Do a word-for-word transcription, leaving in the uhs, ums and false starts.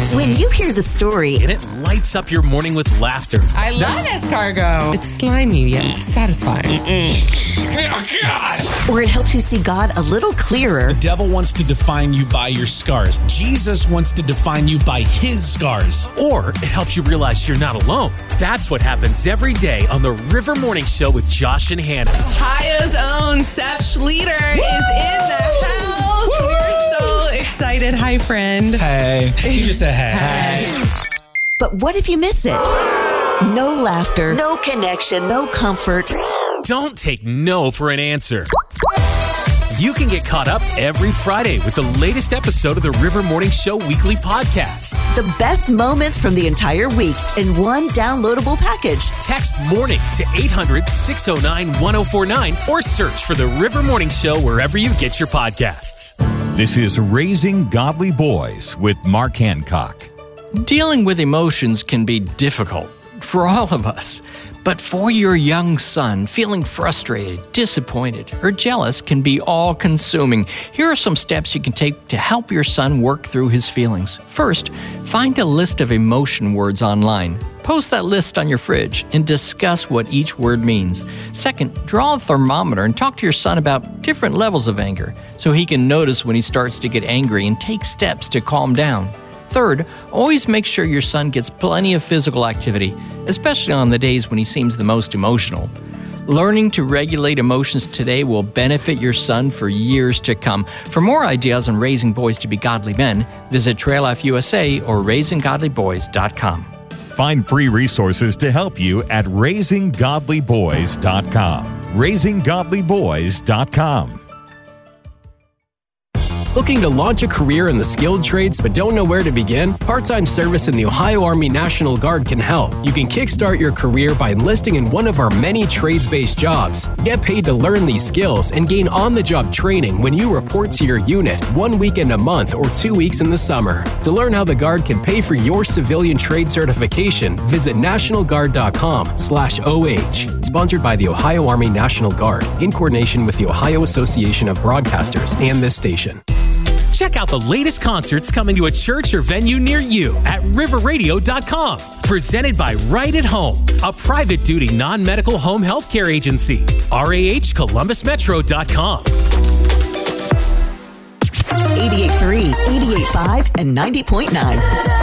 When you hear the story, and it lights up your morning with laughter. I love escargot. It's slimy yet satisfying. Oh, gosh. Or it helps you see God a little clearer. The devil wants to define you by your scars. Jesus wants to define you by his scars. Or it helps you realize you're not alone. That's what happens every day on the River Morning Show with Josh and Hannah. Ohio's own Seth Schlueter Woo! Is in the house. Woo! We're so excited. Hi, friend. Hey. He just said hey. Hey. But what if you miss it? No laughter, no connection, no comfort. Don't take no for an answer. You can get caught up every Friday with the latest episode of the River Morning Show weekly podcast. The best moments from the entire week in one downloadable package. Text MORNING to eight hundred, six oh nine, one oh four nine or search for the River Morning Show wherever you get your podcasts. This is Raising Godly Boys with Mark Hancock. Dealing with emotions can be difficult for all of us. But for your young son, feeling frustrated, disappointed, or jealous can be all-consuming. Here are some steps you can take to help your son work through his feelings. First, find a list of emotion words online. Post that list on your fridge and discuss what each word means. Second, draw a thermometer and talk to your son about different levels of anger so he can notice when he starts to get angry and take steps to calm down. Third, always make sure your son gets plenty of physical activity, especially on the days when he seems the most emotional. Learning to regulate emotions today will benefit your son for years to come. For more ideas on raising boys to be godly men, visit Trail Life U S A or raising godly boys dot com. Find free resources to help you at raising godly boys dot com. raising godly boys dot com. Looking to launch a career in the skilled trades but don't know where to begin? Part-time service in the Ohio Army National Guard can help. You can kickstart your career by enlisting in one of our many trades-based jobs. Get paid to learn these skills and gain on-the-job training when you report to your unit one weekend a month or two weeks in the summer. To learn how the Guard can pay for your civilian trade certification, visit national guard dot com slash O H. Sponsored by the Ohio Army National Guard in coordination with the Ohio Association of Broadcasters and this station. Check out the latest concerts coming to a church or venue near you at river radio dot com. Presented by Right at Home, a private duty non-medical home health care agency. R A H columbus metro dot com. eighty-eight point three, eighty-eight point five, and ninety point nine.